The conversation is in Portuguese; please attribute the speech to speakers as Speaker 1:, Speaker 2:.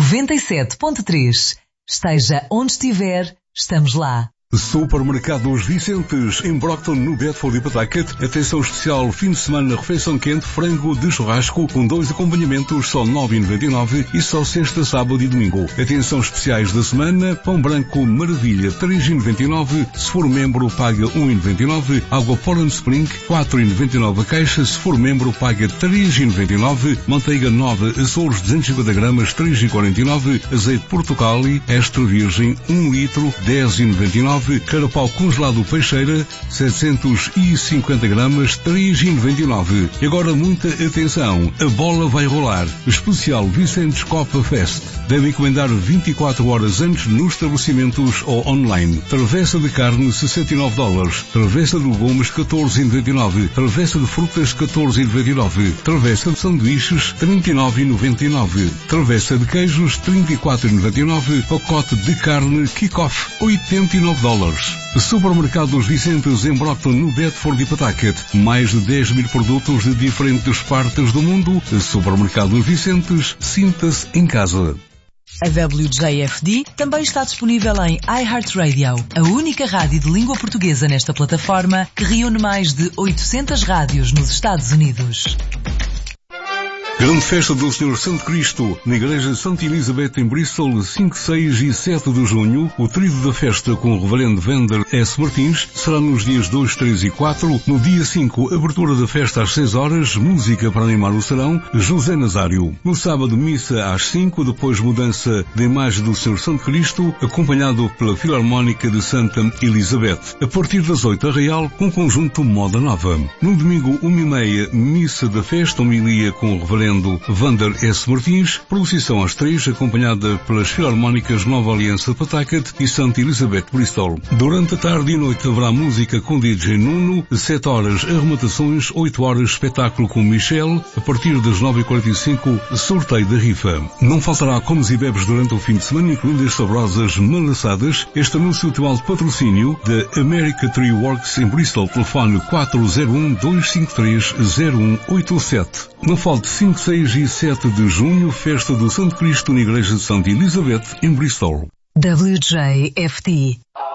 Speaker 1: 97.3. Esteja onde estiver, estamos lá.
Speaker 2: Supermercados Vicentes, em Brockton, no Bedford e Pawtucket. Atenção especial, fim de semana, refeição quente, frango de churrasco, com 2 acompanhamentos, só 9,99 e só sexta, sábado e domingo. Atenção especiais da semana, pão branco Maravilha, 3,99. Se for membro, paga 1,99. Água Poland Spring, 4,99 a caixa. Se for membro, paga 3,99. Manteiga nova, Açores, 250 gramas, 3,49. Azeite Portocali, extra virgem, 1 litro, 10,99. Carapau congelado Peixeira, 750 gramas, 3,99. E agora muita atenção, a bola vai rolar. Especial Vicentes Copa Fest. Deve encomendar 24 horas antes nos estabelecimentos ou online. Travessa de carne, $69. Travessa de legumes, 14,99. Travessa de frutas, 14,99. Travessa de sanduíches, 39,99. Travessa de queijos, 34,99. Pacote de carne Kick-Off, $89. Supermercados Vicentes, em Brockton, no Bedford e Pawtucket. Mais de 10 mil produtos de diferentes partes do mundo. Supermercados Vicentes, sinta-se em casa.
Speaker 1: A WJFD também está disponível em iHeartRadio, a única rádio de língua portuguesa nesta plataforma que reúne mais de 800 rádios nos Estados Unidos.
Speaker 2: Grande festa do Senhor Santo Cristo, na Igreja Santa Elizabeth em Bristol, 5, 6 e 7 de junho. O tríodo da festa com o Reverendo Vander S. Martins será nos dias 2, 3 e 4. No dia 5, abertura da festa às 6 horas, música para animar o serão, José Nazário. No sábado, missa às 5, depois mudança da imagem do Senhor Santo Cristo, acompanhado pela Filarmónica de Santa Elizabeth. A partir das 8, Arraial, com conjunto Moda Nova. No domingo, 1h30, missa da festa, homilia com o Reverendo Vander S. Martins, procissão às 3, acompanhada pelas Filarmónicas Nova Aliança de Pawtucket e Santa Elizabeth Bristol. Durante a tarde e noite haverá música com DJ Nuno, 7 horas arrematações, 8 horas espetáculo com Michel, a partir das 9h45 sorteio da rifa. Não faltará comes e bebes durante o fim de semana, incluindo as saborosas malaçadas. Este anúncio tem alto patrocínio da America Tree Works em Bristol, telefone 401-253-0187. Não falte 5, 6 e 7 de junho, festa do Santo Cristo na Igreja de Santa Elizabeth, em Bristol.
Speaker 1: WJFD.